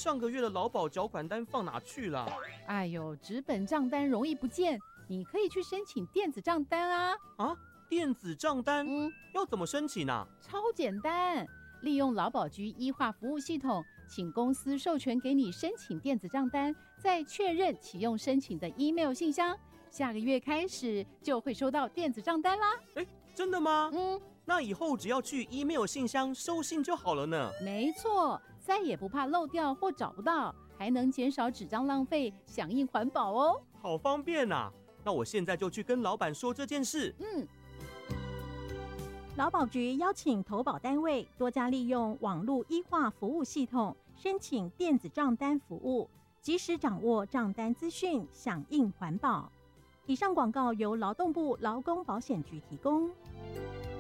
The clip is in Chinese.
上个月的劳保缴款单放哪去了？ 哎呦，纸本账单容易不见，你可以去申请电子账单啊！ 啊，电子账单？要怎么申请啊？ 超简单，利用劳保局医化服务系统，请公司授权给你申请电子账单，再确认启用申请的 email 信箱，下个月开始就会收到电子账单啦。 真的吗？那以后只要去 email 信箱收信就好了呢。 没错，再也不怕漏掉或找不到，还能减少纸张浪费，响应环保哦。 好方便啊！那我现在就去跟老板说这件事。 劳保局邀请投保单位多加利用网络医化服务系统，申请电子账单服务，及时掌握账单资讯，响应环保。以上广告由劳动部劳工保险局提供。